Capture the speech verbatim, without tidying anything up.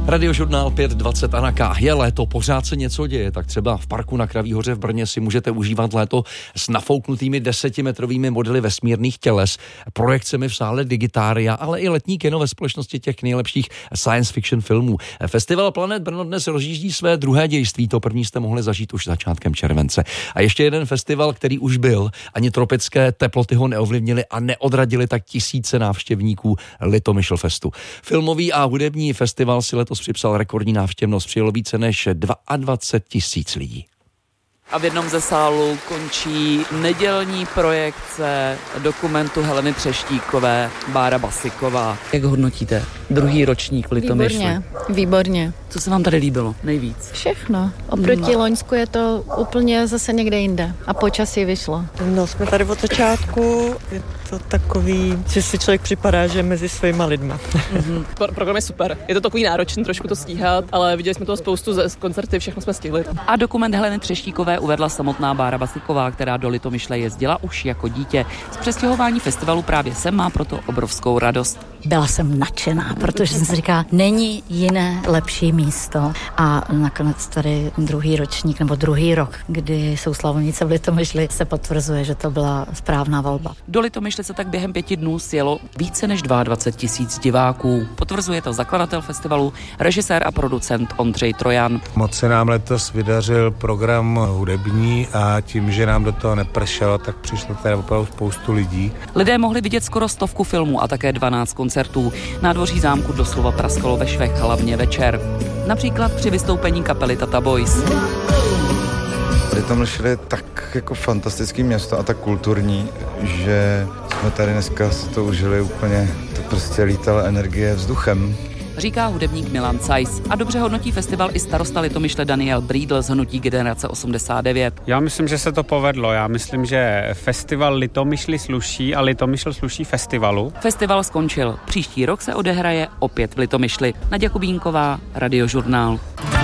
Radiožurnál pět dvacet a na K. Je léto, pořád se něco děje, tak třeba v parku na Kraví hoře v Brně si můžete užívat léto s nafouknutými desetimetrovými modely vesmírných těles, projekcemi v sále Digitária, ale i letní kino ve společnosti těch nejlepších science fiction filmů. Festival Planet Brno dnes rozjíždí své druhé dějství, to první jste mohli zažít už začátkem července. A ještě jeden festival, který už byl, ani tropické teploty ho neovlivnily a neodradili tak tisíce návštěvníků Litomyšl Festu. Filmový a hudební festival si letos připsal rekordní návštěvnost, přijelo více než dvacet dva tisíc lidí. A v jednom ze sálů končí nedělní projekce dokumentu Heleny Třeštíkové, Bára Basiková. Jak hodnotíte druhý ročník v Litomyšli? Výborně, výborně. Co se vám tady líbilo nejvíc? Všechno. Oproti no. loňsku je to úplně zase někde jinde. A počasí vyšlo. No, jsme tady od začátku. Je to takový, že si člověk připadá, že je mezi svýma lidma. Mm-hmm. Pro- program je super. Je to takový náročný trošku to stíhat, ale viděli jsme toho spoustu z koncerty, všechno jsme stihli. A dokument Heleny Třeštíkové uvedla samotná Bára Basiková, která do Litomyšle jezdila už jako dítě. Z přestěhování festivalu právě sem má proto obrovskou radost. Byla jsem nadšená, protože jsem si říkala, není jiné lepší místo. A nakonec tady druhý ročník, nebo druhý rok, kdy jsou slavovnice v Litomyšli, se potvrzuje, že to byla správná volba. Do Litomyšle se tak během pěti dnů sjelo více než dvacet dva tisíc diváků. Potvrzuje to zakladatel festivalu, režisér a producent Ondřej Trojan. Moc se nám letos vydařil program hudební a tím, že nám do toho nepršelo, tak přišlo tady opravdu spoustu lidí. Lidé mohli vidět skoro stovku filmů a také dvanáct koncertů. Nádvoří zámku doslova praskalo ve švech, hlavně večer. Například při vystoupení kapely Tata Boys. Litomyšl je tak jako fantastický město a tak kulturní, že jsme tady dneska si to užili úplně, to prostě lítala energie vzduchem. Říká hudebník Milan Cajs a dobře hodnotí festival i starosta Litomyšle Daniel Brýdl z hnutí Generace osmdesát devět. Já myslím, že se to povedlo. Já myslím, že festival Litomyšli sluší a Litomyšl sluší festivalu. Festival skončil. Příští rok se odehraje opět v Litomyšli. Naďa Kubínková, Radiožurnál.